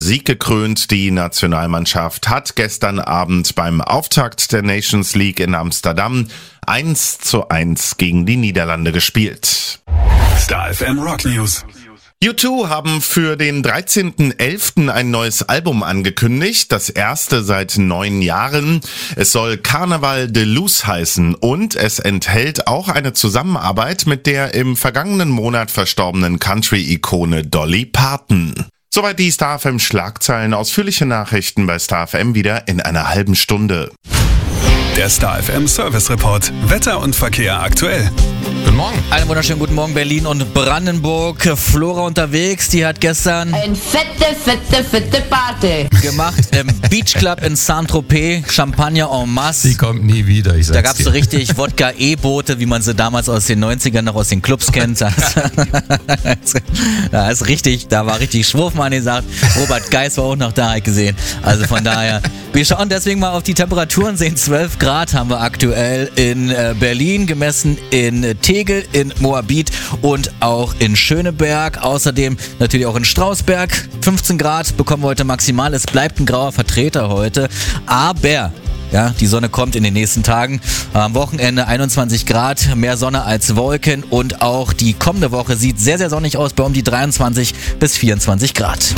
Sieggekrönt, die Nationalmannschaft hat gestern Abend beim Auftakt der Nations League in Amsterdam 1:1 gegen die Niederlande gespielt. Star FM Rock News. U2 haben für den 13.11. ein neues Album angekündigt, das erste seit 9 Jahren. Es soll Carnaval de Luz heißen und es enthält auch eine Zusammenarbeit mit der im vergangenen Monat verstorbenen Country-Ikone Dolly Parton. Soweit die Star FM Schlagzeilen. Ausführliche Nachrichten bei Star FM wieder in einer halben Stunde. Der Star FM Service Report. Wetter und Verkehr aktuell. Guten Morgen. Einen wunderschönen guten Morgen, Berlin und Brandenburg. Flora unterwegs, die hat gestern eine fette Party gemacht im Beach Club in Saint-Tropez. Champagner en masse. Die kommt nie wieder, ich sag's Da gab's dir. so richtig Wodka-E-Boote, wie man sie damals aus den 90ern noch aus den Clubs kennt. Da ist richtig, da war richtig Schwurf angesagt. Robert Geis war auch noch da, hab ich gesehen. Also von daher, wir schauen deswegen mal auf die Temperaturen, sehen 12 Grad haben wir aktuell in Berlin, gemessen in Tegel, in Moabit und auch in Schöneberg. Außerdem natürlich auch in Strausberg. 15 Grad bekommen wir heute maximal. Es bleibt ein grauer Vertreter heute. Aber ja, die Sonne kommt in den nächsten Tagen. Am Wochenende 21 Grad, mehr Sonne als Wolken. Und auch die kommende Woche sieht sehr, sehr sonnig aus bei um die 23 bis 24 Grad.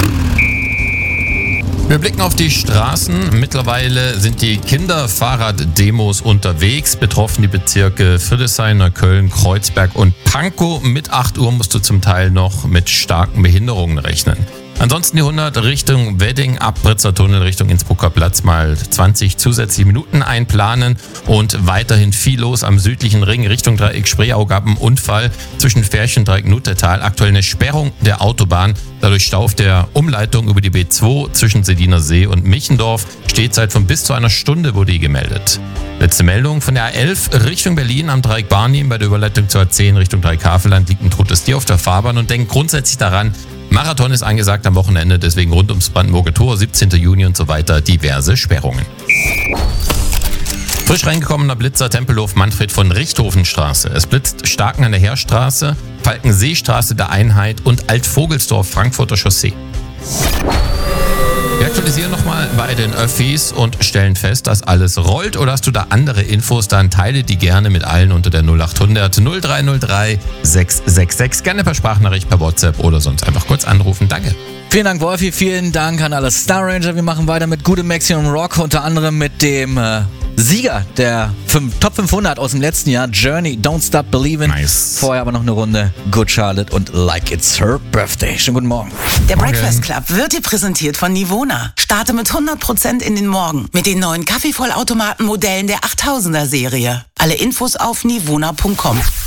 Wir blicken auf die Straßen. Mittlerweile sind die Kinderfahrraddemos unterwegs. Betroffen die Bezirke Friedrichshain, Neukölln, Kreuzberg und Pankow. Mit 8 Uhr musst du zum Teil noch mit starken Behinderungen rechnen. Ansonsten die 100 Richtung Wedding, ab Britzer Tunnel Richtung Innsbrucker Platz mal 20 zusätzliche Minuten einplanen und weiterhin viel los am südlichen Ring Richtung Dreieck Spreeau gab einen Unfall zwischen Ferchen, Dreieck Nuttetal. Aktuell eine Sperrung der Autobahn. Dadurch Stau auf der Umleitung über die B2 zwischen Sediner See und Michendorf. Stehzeit von bis zu einer Stunde wurde gemeldet. Letzte Meldung von der A11 Richtung Berlin am Dreieck Barnim. Bei der Überleitung zur A10 Richtung Dreieck Havelland liegt ein totes Tier auf der Fahrbahn und denkt grundsätzlich daran, Marathon ist angesagt am Wochenende, deswegen rund ums Brandenburger Tor, 17. Juni und so weiter, diverse Sperrungen. Frisch reingekommener Blitzer Tempelhof Manfred von Richthofenstraße. Es blitzt Starken an der Heerstraße, Falkenseestraße der Einheit und Altvogelsdorf Frankfurter Chaussee. Wir aktualisieren nochmal bei den Öffis und stellen fest, dass alles rollt. Oder hast du da andere Infos, dann teile die gerne mit allen unter der 0800 0303 666. Gerne per Sprachnachricht, per WhatsApp oder sonst einfach kurz anrufen. Danke. Vielen Dank, Wolfi. Vielen Dank an alle Star Ranger. Wir machen weiter mit gutem Maximum Rock, unter anderem mit dem Sieger der Top 500 aus dem letzten Jahr, Journey, Don't Stop Believin'. Nice. Vorher aber noch eine Runde Good Charlotte und Like It's Her Birthday. Schönen guten Morgen. Der Breakfast Club wird dir präsentiert von Nivona. Starte mit 100% in den Morgen mit den neuen Kaffeevollautomaten-Modellen der 8000er Serie. Alle Infos auf nivona.com.